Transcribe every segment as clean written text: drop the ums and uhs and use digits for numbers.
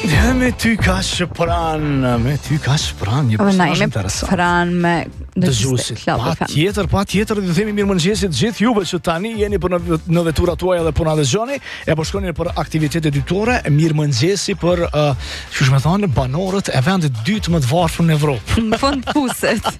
Me ty ka shpran një personazh interesant. Pranë me dëgjuesit. Patjetër, do themi mirëmëngjesit gjithë juve që tani jeni në veturat tuaja dhe po na dëgjoni, apo shkoni për aktivitete dytore, mirëmëngjesi për çu më thonë banorët e vendit dytë më të varfër në Evropë. Në fund puset.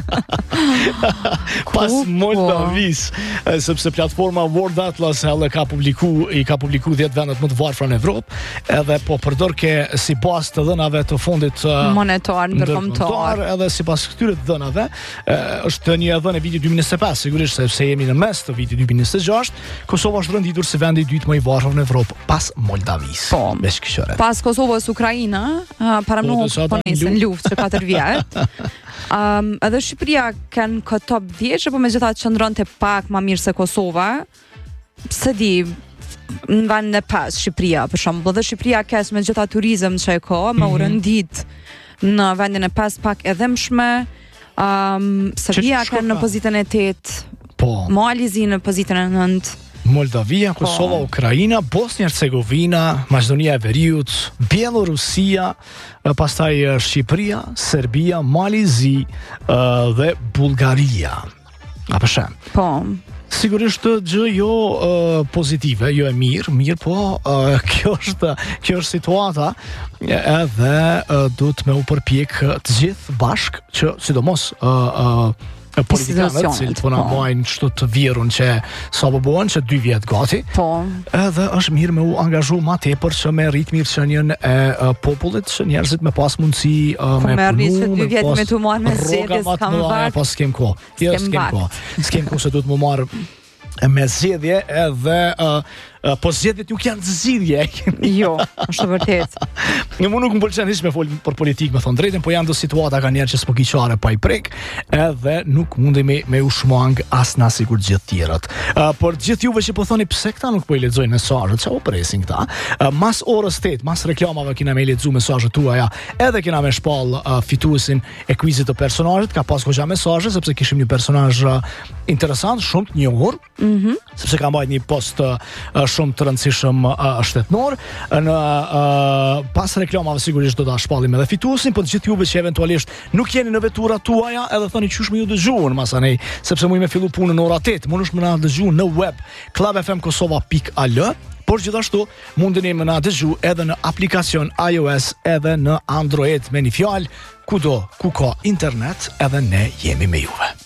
Pas Moldavis, sepse platforma World Atlas ka publiku 10 vendet më të varfra në Evropë, edhe po përdor ke sipas të dhënave të fondit monetar ndërkombëtar, edhe sipas këtyre dhënave është një dhënë viti 2025, sigurisht sepse jemi në mes të vitit 2026, Kosova është renditur si vendi i dytë më i varfër në Evropë pas Moldavis. Po, pas Kosovës Ukraina, para më po nisën luftë që 4 vjet. Edhe Shqipëria kanë këtë top 10, apo megjithatë qëndronte pak më mirë se Kosova. Pse di në vend e pas Shqipëria, për shembull, dhe Shqipëria ka me gjitha turizëm që e ka, më u rëndit në vendin e pas pak edhe mshme. Serbia ka në pozitën e 8, Malizi në pozitën e 9, Moldavia, Kosova, Ukraina, Bosnia-Hercegovina, Maqedonia e Veriut, Bielorusia, pastaj Shqipëria, Serbia, Malizi dhe Bullgaria. Apo shem? Po. Sigurisht gjë jo pozitive, jo e mirë, po kjo është situata edhe duhet me u përpjek të gjithë bashk që sidomos politikanët, cilët po na bajnë kështu të virun që sa po bëhen që 2 vjet gati. Po. Edhe është mirë me u angazhu ma tepër që me rrit mirëqenien e popullit, që njerëzit me pas mundësi me punu, me 2 vjet me tu marrë me zgjedhje, s'kam vakt. Po s'kem kohë. Jo, s'kem kohë se duhet më marr me zgjedhje edhe po zgjedhjet nuk janë zgjidhje. Jo, është vërtet. Më nuk më pëlqen hiç me fol për politikë, me thon drejtën, po janë do situata ka njerëz që s'po kiqare pa i prek, edhe nuk mundemi me u shmang as na sikur gjithë tjerat. Por gjithë juve që po thoni pse këta nuk po i lexojnë mesazhet, çfarë presin këta? Mas orës 8, mas reklamave kena me lexu mesazhet tuaja, edhe kena me shpall fituesin e quizit të personazhit, ka pas goxha mesazhe sepse kishim një personazh interesant, shumë të njohur, sepse ka mbajtur një post shumë të rëndësishëm shtetnor. Në pas reklamave sigurisht do ta shpallim edhe fituesin, po të gjithë juve që eventualisht nuk jeni në veturat tuaja, edhe thoni çush më ju dëgjuan masanej, sepse mu me fillu punën në ora 8, mundesh më na dëgjuan në web clubfmkosova.al, por gjithashtu mundeni më na dëgju edhe në aplikacion iOS edhe në Android me një fjalë, kudo ku ka internet edhe ne jemi me juve.